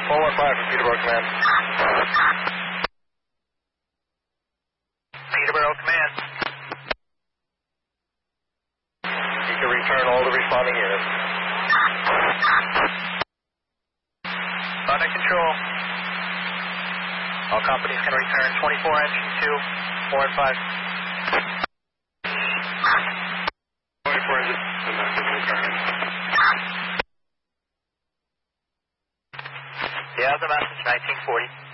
415 from Peterborough Command. Peterborough Command. You can return all the responding units. Under control. All companies can return 24 engine 2, 4 and 5. 24 engine, domestic return. Yeah, the message, 1940.